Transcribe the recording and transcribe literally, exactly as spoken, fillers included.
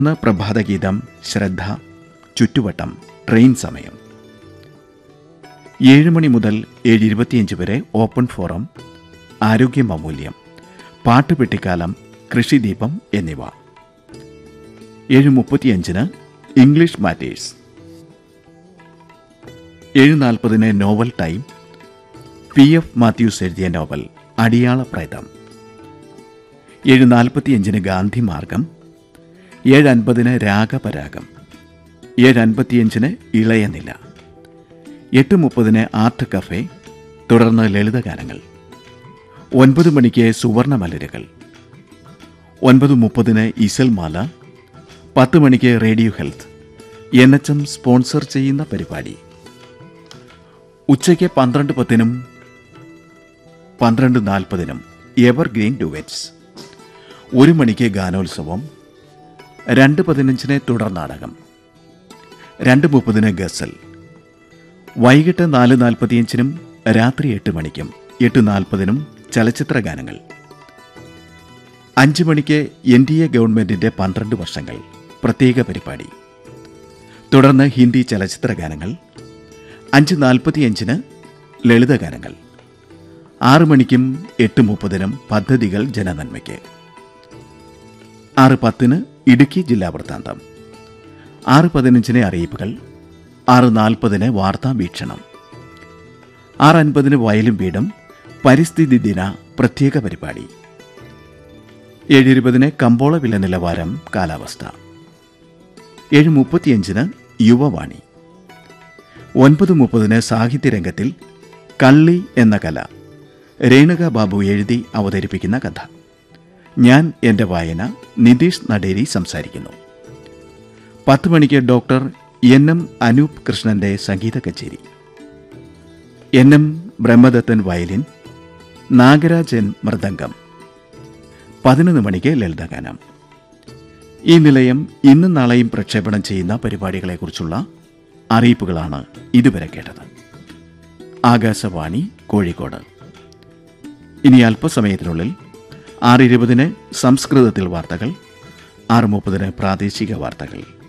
ഇന്ന് പ്രഭാതഗീതം, ശ്രദ്ധ, ചുറ്റുവട്ടം, ട്രെയിൻ സമയം. ഏഴ് മണി മുതൽ ഏഴ് ഇരുപത്തിയഞ്ച് വരെ ഓപ്പൺ ഫോറം, ആരോഗ്യം അമൂല്യം, പാട്ടുപെട്ടിക്കാലം, കൃഷിദീപം എന്നിവ. ഏഴ് മുപ്പത്തിയഞ്ചിന് ഇംഗ്ലീഷ് മാറ്റേഴ്സ്. ഏഴ് നാൽപ്പതിന് novel time. P F Mathews എഴുതിയ നോവൽ അടിയാള പ്രേതം. ഏഴ് നാൽപ്പത്തിയഞ്ചിന് ഗാന്ധി മാർഗം. ഏഴ് അൻപതിന് രാഗപരാഗം. ഏഴ് അൻപത്തിയഞ്ചിന് ഇളയനില. എട്ട് മുപ്പതിന് ആർട്ട് കഫേ, തുടർന്ന് ലളിതഗാനങ്ങൾ. ഒൻപത് മണിക്ക് സുവർണ മലരുകൾ. ഒൻപത് മുപ്പതിന് ഇസൽമാല. പത്ത് മണിക്ക് radio health, N H M sponsor ചെയ്യുന്ന പരിപാടി. ഉച്ചയ്ക്ക് പന്ത്രണ്ട് പത്തിനും പന്ത്രണ്ട് നാൽപ്പതിനും എവർഗ്രീൻ ഡുവറ്റ്സ്. ഒരു മണിക്ക് ഗാനോത്സവം. രണ്ട് പതിനഞ്ചിന് തുടർ നാടകം. രണ്ട് മുപ്പതിന് ഗസൽ. വൈകിട്ട് നാല് നാൽപ്പത്തിയഞ്ചിനും രാത്രി എട്ട് മണിക്കും എട്ട് നാൽപ്പതിനും ചലച്ചിത്ര ഗാനങ്ങൾ. അഞ്ച് മണിക്ക് എൻ ഡി എ ഗവൺമെന്റിന്റെ പന്ത്രണ്ട് വർഷങ്ങൾ പ്രത്യേക പരിപാടി. തുടർന്ന് ഹിന്ദി ചലച്ചിത്ര ഗാനങ്ങൾ. അഞ്ച് നാൽപ്പത്തിയഞ്ചിന് ലളിതഗാനങ്ങൾ. ആറ് മണിക്കും എട്ട് മുപ്പതിനും പദ്ധതികൾ ജനനന്മയ്ക്ക്. ആറ് പത്തിന് ഇടുക്കി ജില്ലാ വൃത്താന്തം. ആറ് പതിനഞ്ചിന് അറിയിപ്പുകൾ. ആറ് നാൽപ്പതിന് വാർത്താ വീക്ഷണം. ആറ് അൻപതിന് വയലും വീടും, പരിസ്ഥിതി ദിന പ്രത്യേക പരിപാടി. ഏഴ് ഇരുപതിന് കമ്പോള വില നിലവാരം, കാലാവസ്ഥ. ഏഴ് മുപ്പത്തിയഞ്ചിന് യുവവാണി. ഒൻപത് മുപ്പതിന് സാഹിത്യരംഗത്തിൽ കള്ളി എന്ന കല, രേണുക ബാബു എഴുതി അവതരിപ്പിക്കുന്ന കഥ. ഞാൻ എൻ്റെ വായന, നിതീഷ് നടേരി സംസാരിക്കുന്നു. പത്ത് മണിക്ക് ഡോക്ടർ എൻ എം അനൂപ് കൃഷ്ണന്റെ സംഗീത കച്ചേരി. N M Brahmadathan violin, Nagarajan mridangam. പതിനൊന്ന് മണിക്ക് ലളിതഗാനം. ഈ നിലയം ഇന്നും നാളെയും പ്രക്ഷേപണം ചെയ്യുന്ന പരിപാടികളെക്കുറിച്ചുള്ള അറിയിപ്പുകളാണ് ഇതുവരെ കേട്ടത്. ആകാശവാണി കോഴിക്കോട്. ഇനി അല്പസമയത്തിനുള്ളിൽ ആറ് ഇരുപതിന് സംസ്കൃതത്തിൽ വാർത്തകൾ, ആറ് മുപ്പതിന് പ്രാദേശിക വാർത്തകൾ.